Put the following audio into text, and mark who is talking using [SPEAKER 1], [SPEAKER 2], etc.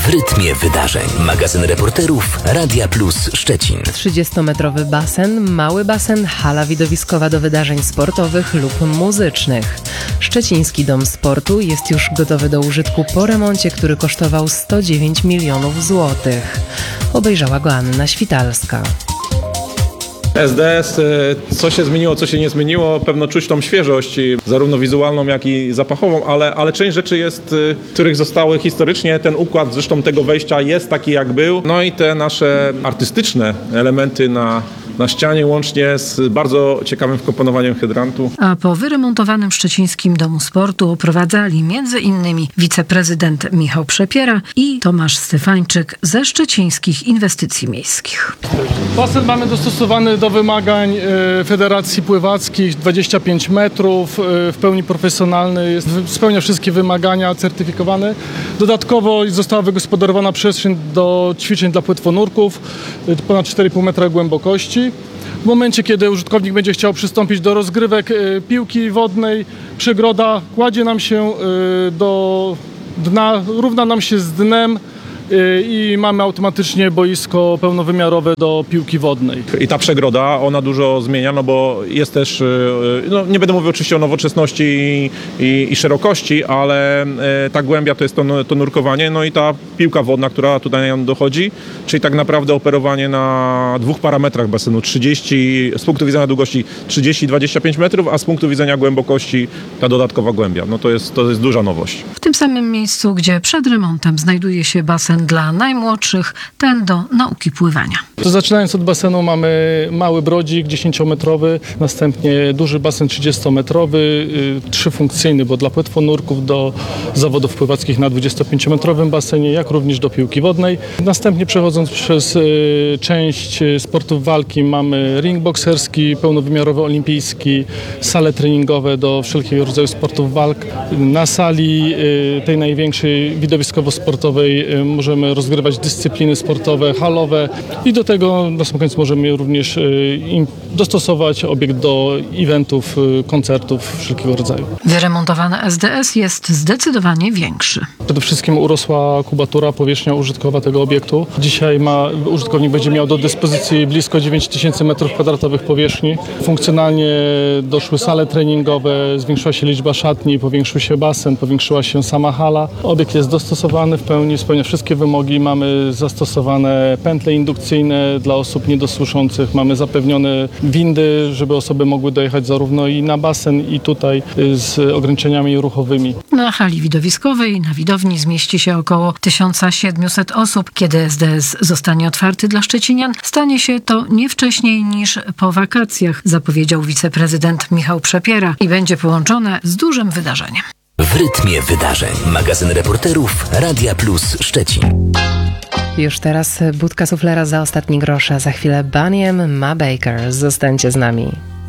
[SPEAKER 1] W rytmie wydarzeń. Magazyn reporterów Radia Plus Szczecin.
[SPEAKER 2] 30-metrowy basen, mały basen, hala widowiskowa do wydarzeń sportowych lub muzycznych. Szczeciński Dom Sportu jest już gotowy do użytku po remoncie, który kosztował 109 milionów złotych. Obejrzała go Anna Świtalska.
[SPEAKER 3] SDS, co się zmieniło, co się nie zmieniło, pewno czuć tą świeżość, zarówno wizualną, jak i zapachową, ale część rzeczy jest, których zostały historycznie, ten układ zresztą tego wejścia jest taki jak był, no i te nasze artystyczne elementy na ścianie, łącznie z bardzo ciekawym wkomponowaniem hydrantu.
[SPEAKER 4] A po wyremontowanym Szczecińskim Domu Sportu oprowadzali m.in. wiceprezydent Michał Przepiera i Tomasz Stefańczyk ze Szczecińskich Inwestycji Miejskich.
[SPEAKER 5] Basen mamy dostosowany do wymagań Federacji Pływackich, 25 metrów, w pełni profesjonalny, spełnia wszystkie wymagania, certyfikowany. Dodatkowo została wygospodarowana przestrzeń do ćwiczeń dla płetwonurków, ponad 4,5 metra głębokości. W momencie, kiedy użytkownik będzie chciał przystąpić do rozgrywek piłki wodnej, przegroda kładzie nam się do dna, równa nam się z dnem i mamy automatycznie boisko pełnowymiarowe do piłki wodnej. I ta przegroda, ona dużo zmienia, no bo jest też, nie będę mówił oczywiście o nowoczesności i szerokości, ale ta głębia to jest to nurkowanie, no i ta piłka wodna, która tutaj nam dochodzi, czyli tak naprawdę operowanie na dwóch parametrach basenu, 30, z punktu widzenia długości 30-25 metrów, a z punktu widzenia głębokości ta dodatkowa głębia. No to jest duża nowość.
[SPEAKER 4] W tym samym miejscu, gdzie przed remontem znajduje się basen dla najmłodszych, ten do nauki pływania.
[SPEAKER 5] Zaczynając od basenu mamy mały brodzik 10-metrowy, następnie duży basen 30-metrowy, trzyfunkcyjny, bo dla płetwonurków do zawodów pływackich na 25-metrowym basenie, jak również do piłki wodnej. Następnie przechodząc przez część sportów walki mamy ring bokserski, pełnowymiarowy olimpijski, sale treningowe do wszelkiego rodzaju sportów walk. Na sali tej największej widowiskowo-sportowej możemy rozgrywać dyscypliny sportowe, halowe i do tego na sam koniec możemy również dostosować obiekt do eventów, koncertów wszelkiego rodzaju.
[SPEAKER 4] Wyremontowany SDS jest zdecydowanie większy.
[SPEAKER 5] Przede wszystkim urosła kubatura, powierzchnia użytkowa tego obiektu. Dzisiaj użytkownik będzie miał do dyspozycji blisko 9000 m2 powierzchni. Funkcjonalnie doszły sale treningowe, zwiększyła się liczba szatni, powiększył się basen, powiększyła się sama hala. Obiekt jest dostosowany w pełni, spełnia wszystkie wymogi. Mamy zastosowane pętle indukcyjne dla osób niedosłyszących. Mamy zapewnione windy, żeby osoby mogły dojechać zarówno i na basen, i tutaj z ograniczeniami ruchowymi.
[SPEAKER 4] Na hali widowiskowej na widowni zmieści się około 1700 osób. Kiedy SDS zostanie otwarty dla szczecinian, stanie się to nie wcześniej niż po wakacjach, zapowiedział wiceprezydent Michał Przepiera i będzie połączone z dużym wydarzeniem.
[SPEAKER 1] W rytmie wydarzeń. Magazyn reporterów Radia Plus Szczecin.
[SPEAKER 2] Już teraz budka suflera za ostatni grosz, a za chwilę Bunny M. Ma Baker. Zostańcie z nami.